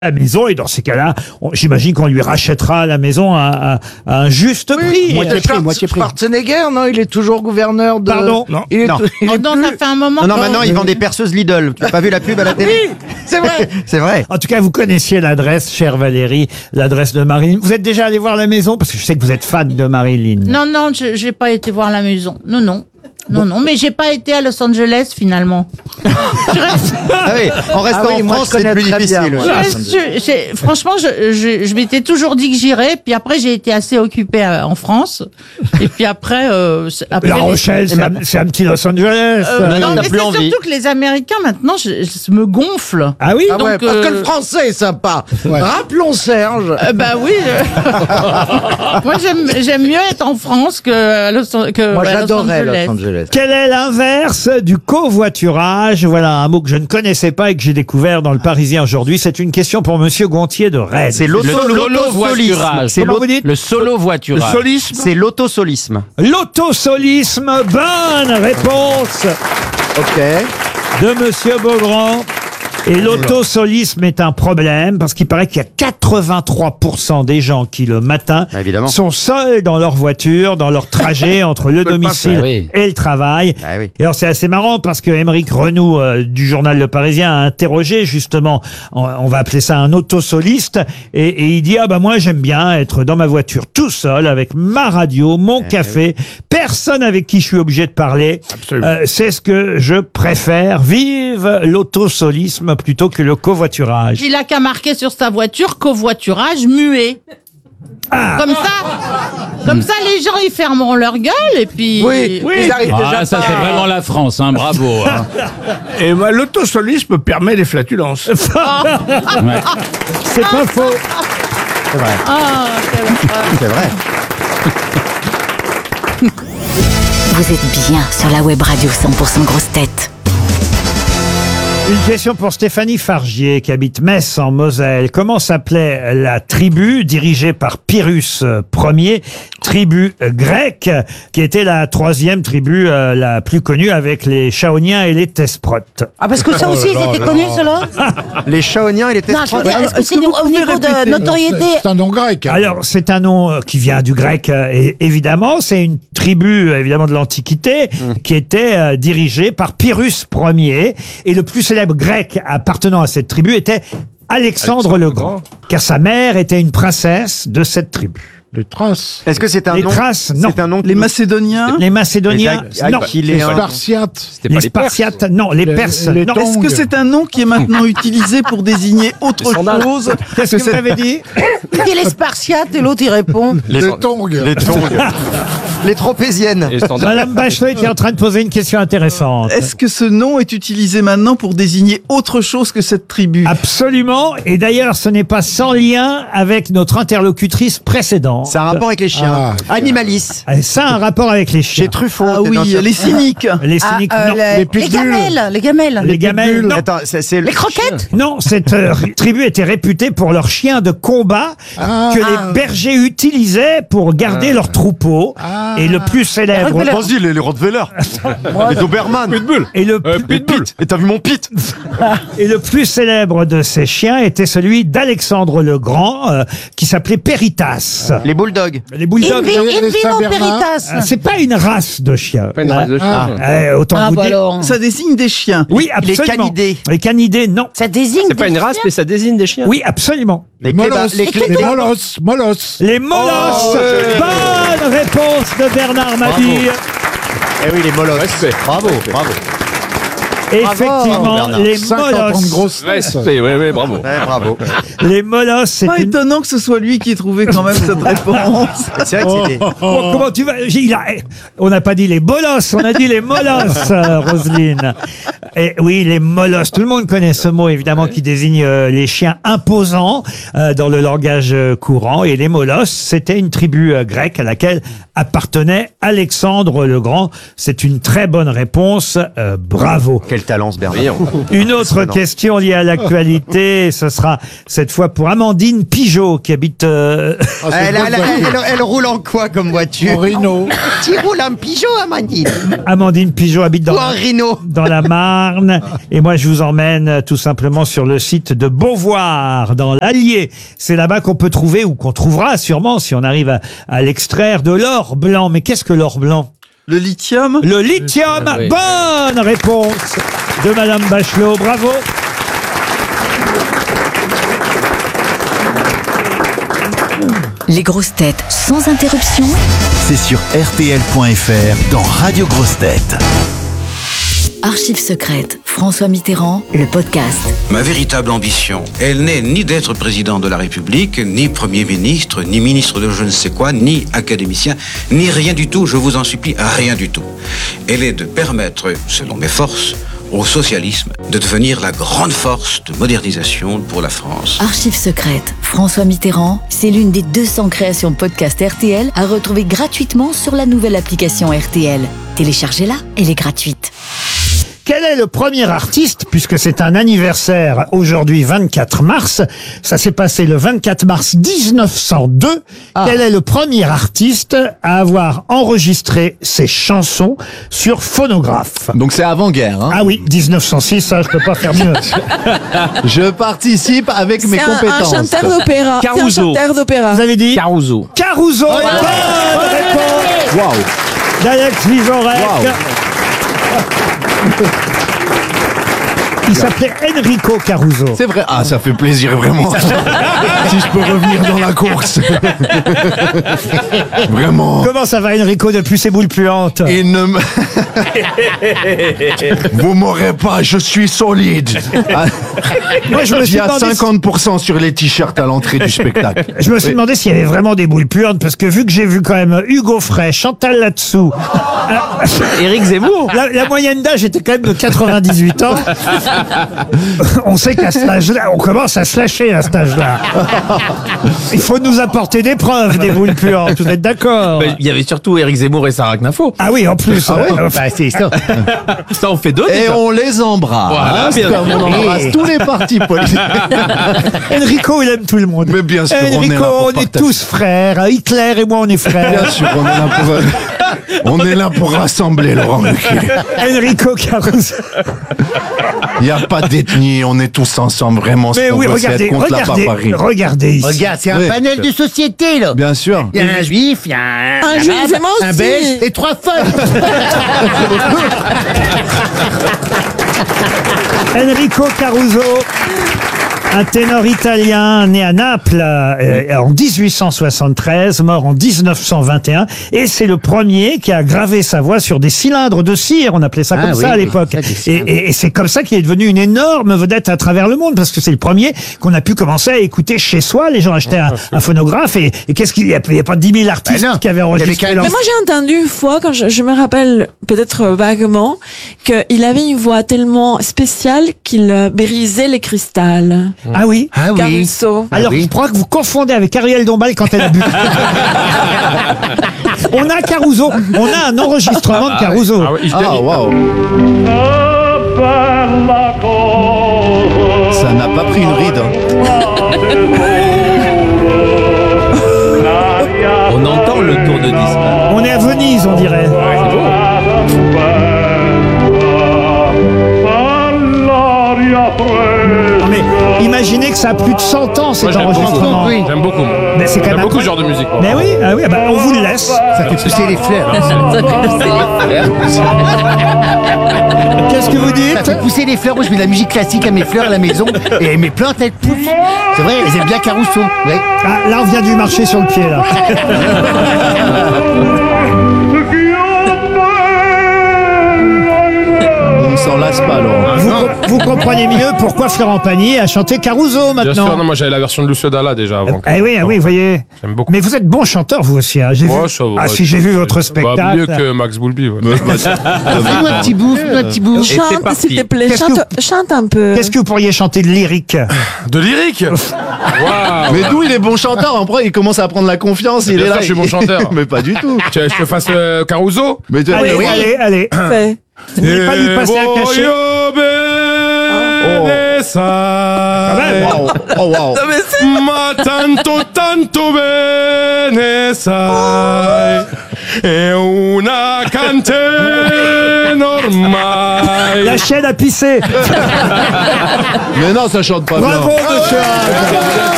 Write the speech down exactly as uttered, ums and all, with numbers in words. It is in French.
la maison, et dans ces cas-là, on- j'imagine qu'on lui rachètera la maison à, à- à un juste Oui, prix. moitié Euh, prix, moitié prix. Schwarzenegger, non, il est toujours gouverneur de... Pardon Non. Il est, Non. il est Oh non, plus- ça fait un moment. Non, non, que- maintenant, ils vendent des perceuses Lidl. Tu n'as pas vu la pub à la télé? Oui, c'est vrai. C'est vrai. En tout cas, vous connaissiez l'adresse, chère Valérie, l'adresse de Marilyn. Vous êtes déjà allé voir la maison? Parce que je sais que vous êtes fan de Marilyn. Non, non, je j'ai pas été voir la maison. Non, non. Non, non, mais j'ai pas été à Los Angeles finalement. Je reste- Ah oui, en restant Ah oui, en moi, France, je connais c'est plus très bien, difficile. moi. je ouais. reste sur- j'ai- franchement, je, je, je m'étais toujours dit que j'irais, puis après j'ai été assez occupée euh, en France, et puis après, euh, c'est- après La les- Rochelle, c'est un, c'est un petit Los Angeles. Euh, Non, non, t'as mais plus c'est envie. surtout que les Américains maintenant je, je me gonflent. Ah oui? Ah ouais, Donc, parce que euh, le français est sympa. Rappelons Serge. Euh, bah oui. je- Moi j'aime j'aime mieux être en France que à Los, que Moi, à Los j'adorais Angeles. Los Angeles. Quel est l'inverse du covoiturage? Voilà un mot que je ne connaissais pas et que j'ai découvert dans le Parisien aujourd'hui. C'est une question pour Monsieur Gontier de Rennes. C'est l'auto- Le solo l'autosolisme. voiturage. C'est Comment l'au- vous dites? Le solo voiturage. c'est l'autosolisme. L'autosolisme. Bonne réponse Ok. de Monsieur Beaugrand. Et l'autosolisme est un problème parce qu'il paraît qu'il y a quatre-vingt-trois pour cent des gens qui, le matin, Ah, évidemment. sont seuls dans leur voiture, dans leur trajet entre le domicile Ah oui. et le travail. Ah oui. Et alors c'est assez marrant parce que Émeric Renoux euh, du journal Le Parisien a interrogé justement, on, on va appeler ça un autosoliste, et, et il dit ah bah moi j'aime bien être dans ma voiture tout seul avec ma radio, mon café, personne avec qui je suis obligé de parler. Euh, c'est ce que je préfère. Vive l'autosolisme plutôt que le covoiturage. Il a qu'à marquer sur sa voiture covoiturage muet. Ah. Comme ça, comme ça, les gens ils fermeront leur gueule et puis. Oui, Oui. ils arrivent déjà Ah, ça pas. c'est vraiment la France, hein, bravo. hein. Et moi, l'autosolisme permet les flatulences. Ouais. C'est pas faux. Ah, quelle horreur. C'est vrai. Vous êtes bien sur la web radio cent pour cent grosse tête. Une question pour Stéphanie Fargier qui habite Metz en Moselle. Comment s'appelait la tribu dirigée par Pyrrhus Ier, tribu grecque, qui était la troisième tribu euh, la plus connue avec les Chaoniens et les Thesprotes? Ah, parce que ça aussi, ils étaient connus, ceux-là? Les Chaoniens et les Non, je veux Thesprotes. dire, est-ce que c'est au niveau de notoriété? C'est un nom grec. hein. Alors, c'est un nom euh, qui vient du grec, euh, et- évidemment. C'est une tribu, euh, évidemment, de l'Antiquité, qui était euh, dirigée par Pyrrhus Ier. Et le plus célèbre grec appartenant à cette tribu était Alexandre, le Grand, car sa mère était une princesse de cette tribu. Les traces. Est-ce que c'est un Les nom? Thraces, non. C'est un nom. Les Macédoniens. Les Macédoniens, Les Ag- non. Aquilés- Les un- Spartiates. Les Spartiates, non. Les Les- Perses, les non. Tongs. Est-ce que c'est un nom qui est maintenant utilisé pour désigner autre chose? Qu'est-ce que vous avez dit? Il dit les Spartiates et l'autre il répond. Les Tongs. Les Tongs. Les Tropéziennes. Madame Bachelot était en train de poser une question intéressante. Est-ce que ce nom est utilisé maintenant pour désigner autre chose que cette tribu? Absolument. Et d'ailleurs, ce n'est pas sans lien avec notre interlocutrice précédente. C'est un rapport avec les chiens. Ah. Animalis. Ah, ça a un rapport avec les chiens. Chez Truffaut. Ah t'es dans oui, ce- les cyniques. Les Ah, cyniques, euh, non. les, les pitbulls. les gamelles, les gamelles. Les gamelles, non. Attends, c'est c'est- Les croquettes. Non, cette euh, tribu était réputée pour leurs chiens de combat Ah. que les bergers utilisaient pour garder leurs troupeaux. Ah. Et le plus célèbre... Rottweiler. Vas-y, les, les Rottweiler. les Doberman. Pitbull. Et le, Pitbull. Et t'as vu mon pit? et le plus célèbre de ces chiens était celui d'Alexandre le Grand, euh, qui s'appelait Peritas. Les bulldogs. Les bulldogs. Invino les Invino Saint-Bernard. Peritas. Ah, c'est pas une race de chiens. Pas une race de Ah, chien. euh, autant Ah, vous bah dire. alors. Ça désigne des chiens. Oui, Les absolument. canidés. Les canidés, non. Ça désigne. C'est pas des une race, chiens. mais ça désigne des chiens. Oui, absolument. Les Molosses. cléba- les clé- Les molosses. Molosses. Les molosses. Bonne réponse de Bernard Mabille. Eh oui, les molosses. Bravo, bravo. Effectivement, Bernard. les cinquante ans de molosses. grosses têtes. Oui, oui, oui, bravo. Ouais, bravo. Les molosses, c'est Pas une... étonnant que ce soit lui qui ait trouvé quand même cette réponse. C'est vrai que c'était. Oh, comment tu vas il a- On n'a pas dit les bolosses, on a dit les molosses, euh, Roselyne. Et oui, les molosses. Tout le monde connaît ce mot, évidemment, qui désigne euh, les chiens imposants euh, dans le langage euh, courant. Et les molosses, c'était une tribu euh, grecque à laquelle appartenait Alexandre le Grand. C'est une très bonne réponse. Euh, bravo. Quel Quel talent ce Bernard. Une autre question liée à l'actualité, ce sera cette fois pour Amandine Pigeot qui habite... euh, Elle, elle- elle- elle- elle roule en quoi comme voiture? Rhino. Tu roules en Pigeot, Amandine? Amandine Pigeot habite dans, Ou en Rhino? dans la Marne. Et moi, je vous emmène euh, tout simplement sur le site de Beauvoir, dans l'Allier. C'est là-bas qu'on peut trouver, ou qu'on trouvera sûrement, si on arrive à, à l'extraire, de l'or blanc. Mais qu'est-ce que l'or blanc? Le lithium. Le lithium. Oui. Bonne réponse de Madame Bachelot. Bravo. Les grosses têtes sans interruption. C'est sur R T L point F R dans Radio Grosses Têtes. Archives secrètes. François Mitterrand, le podcast. Ma véritable ambition, elle n'est ni d'être président de la République, ni Premier ministre, ni ministre de je ne sais quoi, ni académicien, ni rien du tout, je vous en supplie, rien du tout. Elle est de permettre, selon mes forces, au socialisme de devenir la grande force de modernisation pour la France. Archives secrètes. François Mitterrand, c'est l'une des deux cents créations podcast R T L à retrouver gratuitement sur la nouvelle application R T L. Téléchargez-la, elle est gratuite. Quel est le premier artiste, puisque c'est un anniversaire aujourd'hui vingt-quatre mars, ça s'est passé le vingt-quatre mars mille neuf cent deux, Ah. quel est le premier artiste à avoir enregistré ses chansons sur phonographe? Donc c'est avant-guerre. Hein. Ah oui, mille neuf cent six, ça je peux pas faire mieux. Je participe avec mes C'est un- compétences. un chanteur d'opéra. C'est un Caruso. chanteur d'opéra. Vous avez dit Caruso. Caruso. Bonne réponse Waouh. d'Alex Vizorek. Waouh. Il s'appelait Enrico Caruso. C'est vrai. Ah, ça fait plaisir vraiment. Si je peux revenir dans la course. Vraiment. Comment ça va Enrico depuis ses boules puantes? Et ne me... Vous m'aurez pas, je suis solide. Ah, Moi, je me il suis y a demandé si- cinquante pour cent sur les t-shirts à l'entrée du spectacle. Je me suis Oui. demandé s'il y avait vraiment des boules puantes, parce que vu que j'ai vu quand même Hugo Frey, Chantal Latsou, Éric Zemmour. la, la moyenne d'âge était quand même de quatre-vingt-dix-huit ans. On sait qu'à cet âge-là, on commence à se lâcher à cet âge-là. Il faut nous apporter des preuves des boules puantes, vous êtes d'accord? Ben, Il y avait surtout Éric Zemmour et Sarah Knafo. Ah oui, en plus. Ah ouais euh, Bah, c'est ça. Ça en fait d'autres. Et on les embrasse. Voilà, hein, bien comme sûr. on embrasse tous les partis politiques. Enrico, il aime tout le monde. Mais bien sûr, on est Enrico, là pour on est partager. tous frères. Hitler et moi, on est frères. Bien sûr, on est là pour, on est là pour rassembler, Laurent Ruquier. Enrico Caruso. Il n'y a pas d'ethnie, on est tous ensemble, vraiment. Ce Mais qu'on oui, veut, c'est regardez, être contre regardez, la barbarie. regardez ici. Regarde, c'est un Oui. panel de société, là. Bien sûr. Il y a un juif, il y a un, Un juif, c'est moi un aussi. belge et trois folles. Enrico Caruso, un ténor italien né à Naples euh, en dix-huit cent soixante-treize, mort en mille neuf cent vingt et un, et c'est le premier qui a gravé sa voix sur des cylindres de cire, on appelait ça Ah comme oui, ça à oui, l'époque. ça, des Et, cylindres. et- et c'est comme ça qu'il est devenu une énorme vedette à travers le monde, parce que c'est le premier qu'on a pu commencer à écouter chez soi. Les gens achetaient un, un phonographe, et, et qu'est-ce qu'il y a? Il n'y a pas dix mille artistes Ben non, qui avaient il y avait enregistré qu'un- leur... Mais moi j'ai entendu une fois, quand je, je me rappelle peut-être vaguement, qu'il avait une voix tellement spéciale qu'il euh, brisait les cristals. Ah oui? Ah oui. Caruso. Alors, je crois que vous confondez avec Ariel Dombal quand elle a bu. On a Caruso, on a un enregistrement de Caruso. Ah, waouh. Ça n'a pas pris une ride. hein. On entend le tourne-disque. On est à Venise, on dirait. Non, mais imaginez que ça a plus de cent ans cet enregistrement. Oui. J'aime beaucoup. moi. Mais c'est quand J'aime même beaucoup ce incroyable. genre de musique. moi. Mais oui, ah oui, ah bah, on vous le laisse. Ça fait pousser les fleurs. Qu'est-ce que vous Ça dites? fait pousser les fleurs. Moi, je mets de la musique classique à mes fleurs à la maison. Et mes plantes, elles poussent. C'est vrai, elles aiment bien Caruso. Ouais. Ah, là, on vient du marcher sur le pied, là. On s'en lasse pas, Laurent. Vous, vous comprenez mieux pourquoi Florent Pagny a chanté Caruso Bien sûr, non, maintenant. moi j'avais la version de Lucio Dalla déjà avant. Ah oui, ah oui, vous voyez. J'aime beaucoup. Mais vous êtes bon chanteur, vous aussi. Hein. J'ai Ouais, vu... ça va, Ah ouais. si, j'ai vu votre Bah, spectacle. mieux que Max Boulby. Ouais. Fais-nous un petit bout, fais-nous un petit bout. c'est Chante, parti. s'il te plaît, Qu'est-ce chante, que chante un peu. Qu'est-ce que vous pourriez chanter de lyrique? De lyrique. Waouh. Mais d'où il est bon chanteur, après il commence à prendre la confiance, il Bien est sûr, là. je suis bon chanteur. Mais pas du tout. Tu veux que je te fasse euh, Caruso? Mais tu- Allez, oui. allez, allez. Fais. Vous n'allez pas lui passer un cachet? Voglio sai. Wow. Oh wow. Ma tanto tanto bene sai. È una canzone ormai. La chienne a pissé. Mais non, ça chante pas Bravo, bien. monsieur Haas.